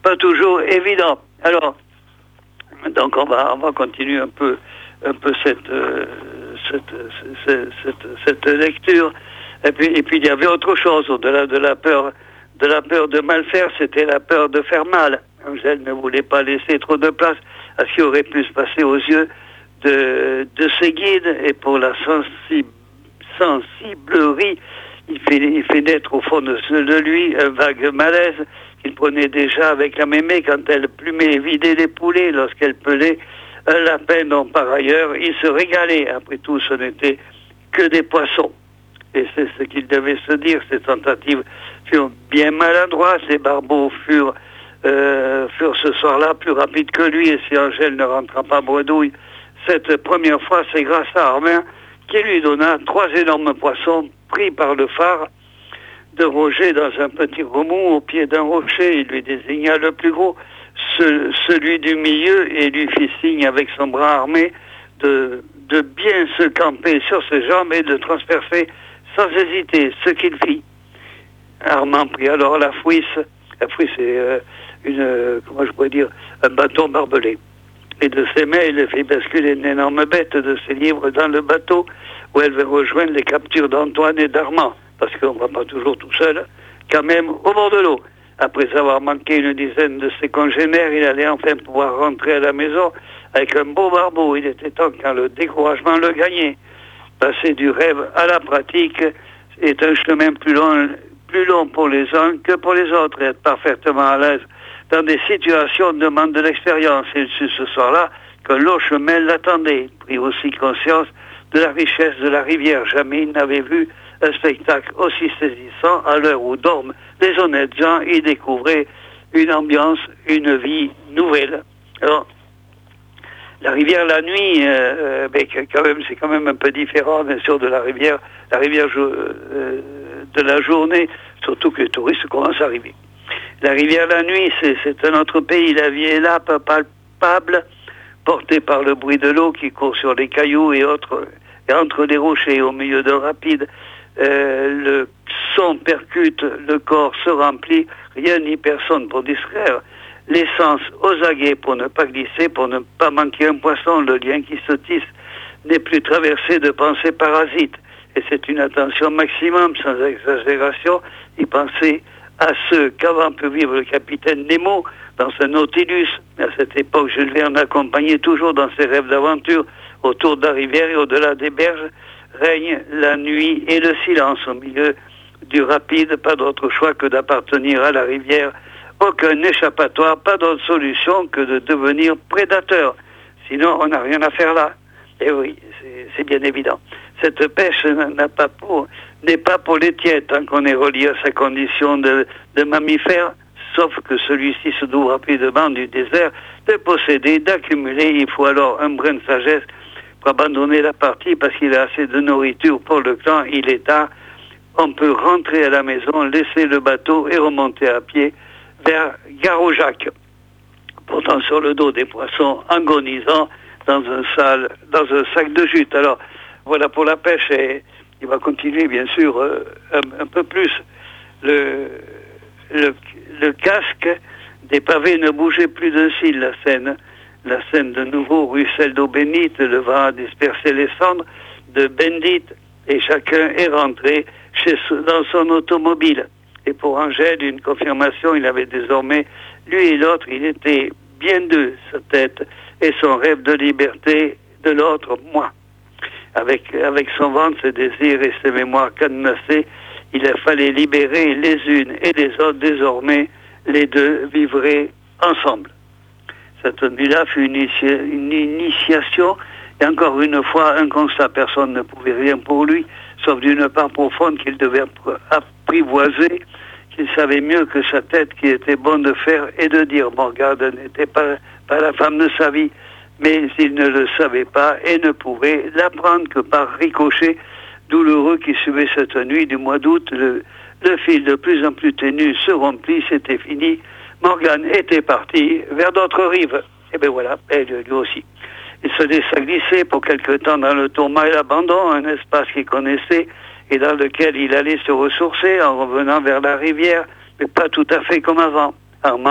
pas toujours évident. Alors, donc on va continuer un peu cette lecture. Et puis il y avait autre chose au-delà de la peur de mal faire, c'était la peur de faire mal. Angèle ne voulait pas laisser trop de place à ce qui aurait pu se passer aux yeux de ses guides, et pour la sensiblerie, il fait naître au fond de lui un vague malaise qu'il prenait déjà avec la mémé quand elle plumait et vidait les poulets, lorsqu'elle pelait un lapin dont par ailleurs il se régalait. Après tout, ce n'était que des poissons. Et c'est ce qu'il devait se dire. Ces tentatives furent bien maladroites. Les barbeaux furent ce soir-là plus rapides que lui, et si Angèle ne rentra pas bredouille cette première fois, c'est grâce à Armin qui lui donna 3 énormes poissons pris par le phare de Roger dans un petit remous au pied d'un rocher. Il lui désigna le plus gros, celui du milieu, et lui fit signe avec son bras armé de bien se camper sur ses jambes et de transpercer sans hésiter, ce qu'il fit. Armand prit alors la fouisse. La fouisse est un bâton barbelé. Et de ses mains, il fit basculer une énorme bête de ses livres dans le bateau où elle va rejoindre les captures d'Antoine et d'Armand, parce qu'on ne va pas toujours tout seul, quand même au bord de l'eau. Après avoir manqué une dizaine de ses congénères, il allait enfin pouvoir rentrer à la maison avec un beau barbeau. Il était temps quand le découragement le gagnait. Passer du rêve à la pratique est un chemin plus long pour les uns que pour les autres. Être parfaitement à l'aise dans des situations demande de l'expérience. Il sut ce soir-là qu'un long chemin l'attendait. Il prit aussi conscience de la richesse de la rivière. Jamais il n'avait vu un spectacle aussi saisissant. À l'heure où dorment les honnêtes gens, il découvrait une ambiance, une vie nouvelle. Alors, la rivière la nuit, c'est quand même un peu différent, bien sûr, de la rivière de la journée, surtout que les touristes commencent à arriver. La rivière la nuit, c'est un autre pays. La vie est là, palpable, portée par le bruit de l'eau qui court sur les cailloux et entre les rochers au milieu d'un rapide. Le son percute, le corps se remplit, rien ni personne pour distraire. L'essence aux aguets pour ne pas glisser, pour ne pas manquer un poisson. Le lien qui se tisse n'est plus traversé de pensées parasites. Et c'est une attention maximum, sans exagération, y penser à ce qu'avant pu vivre le capitaine Nemo dans un Nautilus. À cette époque, Jules Verne accompagnait toujours dans ses rêves d'aventure autour de la rivière et au-delà des berges, règne la nuit et le silence. Au milieu du rapide, pas d'autre choix que d'appartenir à la rivière. Aucun échappatoire, pas d'autre solution que de devenir prédateur. Sinon, on n'a rien à faire là. Et oui, c'est bien évident. Cette pêche n'est pas pour les tièdes tant qu'on est relié à sa condition de mammifère, sauf que celui-ci se doit rapidement du désert de posséder, d'accumuler. Il faut alors un brin de sagesse pour abandonner la partie parce qu'il a assez de nourriture pour le clan. Il est tard. On peut rentrer à la maison, laisser le bateau et remonter à pied vers Gare-au-Jac, portant sur le dos des poissons agonisants dans un sac de jute. Alors, voilà pour la pêche, et il va continuer, bien sûr, un peu plus. Le casque des pavés ne bougeait plus d'un cil. La Seine de nouveau ruisselle d'eau bénite, le vent a dispersé les cendres de Bendit, et chacun est rentré dans son automobile. Et pour Angèle, une confirmation, il avait désormais, lui et l'autre, il était bien deux, sa tête et son rêve de liberté, de l'autre, moi. Avec son ventre, ses désirs et ses mémoires cadenassées, il a fallu libérer les unes et les autres. Désormais, les deux vivraient ensemble. Cette nuit-là fut une initiation, et encore une fois, un constat. Personne ne pouvait rien pour lui, sauf d'une part profonde qu'il devait apprivoiser, qu'il savait mieux que sa tête qu'il était bon de faire et de dire. Morgane n'était pas la femme de sa vie, mais il ne le savait pas et ne pouvait l'apprendre que par ricochet douloureux qui suivait cette nuit du mois d'août. Le fil de plus en plus ténu se rompit, c'était fini. Morgane était parti vers d'autres rives. Et bien voilà, elle lui aussi. Il se laissa glisser pour quelque temps dans le tourment et l'abandon, un espace qu'il connaissait et dans lequel il allait se ressourcer en revenant vers la rivière, mais pas tout à fait comme avant. Armand